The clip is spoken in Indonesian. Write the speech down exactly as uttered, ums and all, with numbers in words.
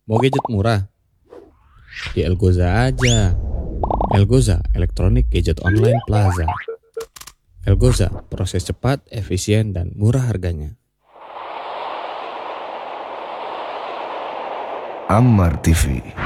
Mau gadget murah? Di Elgoza aja. Elgoza, Electronic Gadget Online Plaza. Elgoza, proses cepat, efisien, dan murah harganya. Ammar T V.